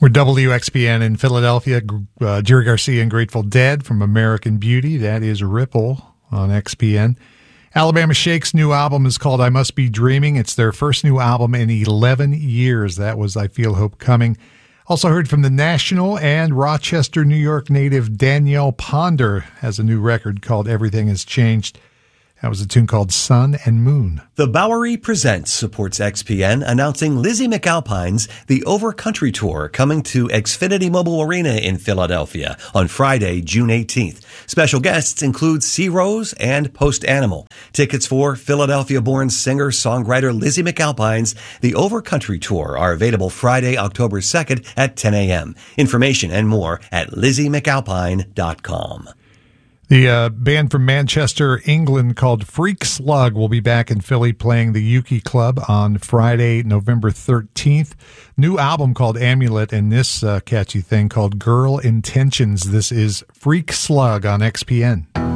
We're WXPN in Philadelphia. Jerry Garcia and Grateful Dead from American Beauty. That is Ripple on XPN. Alabama Shake's new album is called I Must Be Dreaming. It's their first new album in 11 years. That was I Feel Hope Coming. Also heard from the National and Rochester, New York native Danielle Ponder has a new record called Everything Has Changed. That was a tune called Sun and Moon. The Bowery Presents supports XPN, announcing Lizzie McAlpine's The Overcountry Tour coming to Xfinity Mobile Arena in Philadelphia on Friday, June 18th. Special guests include C. Rose and Post Animal. Tickets for Philadelphia-born singer-songwriter Lizzie McAlpine's The Overcountry Tour are available Friday, October 2nd at 10 a.m. Information and more at LizzieMcAlpine.com. The band from Manchester, England, called Freak Slug will be back in Philly playing the Yuki Club on Friday, November 13th. New album called Amulet, and this catchy thing called Girl Intentions. This is Freak Slug on XPN.